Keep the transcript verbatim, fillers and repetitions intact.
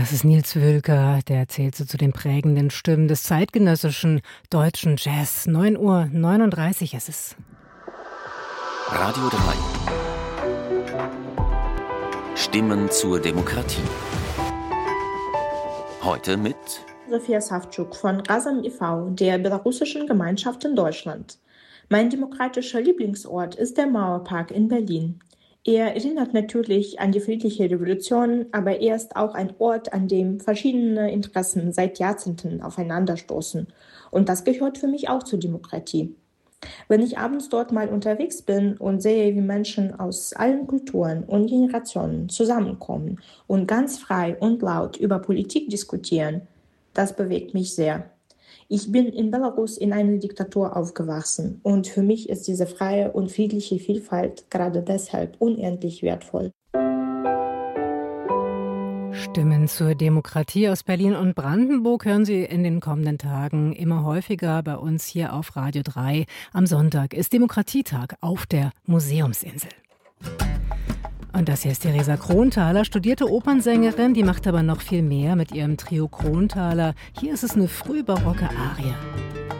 Das ist Nils Wülker, der zählt so zu den prägenden Stimmen des zeitgenössischen deutschen Jazz. neun Uhr neununddreißig ist es. Radio drei. Stimmen zur Demokratie. Heute mit Sophia Savchuk von Razam e V, der belarussischen Gemeinschaft in Deutschland. Mein demokratischer Lieblingsort ist der Mauerpark in Berlin. Er erinnert natürlich an die friedliche Revolution, aber er ist auch ein Ort, an dem verschiedene Interessen seit Jahrzehnten aufeinanderstoßen. Und das gehört für mich auch zur Demokratie. Wenn ich abends dort mal unterwegs bin und sehe, wie Menschen aus allen Kulturen und Generationen zusammenkommen und ganz frei und laut über Politik diskutieren, das bewegt mich sehr. Ich bin in Belarus in einer Diktatur aufgewachsen und für mich ist diese freie und friedliche Vielfalt gerade deshalb unendlich wertvoll. Stimmen zur Demokratie aus Berlin und Brandenburg hören Sie in den kommenden Tagen immer häufiger bei uns hier auf Radio drei. Am Sonntag ist Demokratietag auf der Museumsinsel. Und das hier ist Theresa Kronthaler, studierte Opernsängerin, die macht aber noch viel mehr mit ihrem Trio Kronthaler. Hier ist es eine frühbarocke Arie.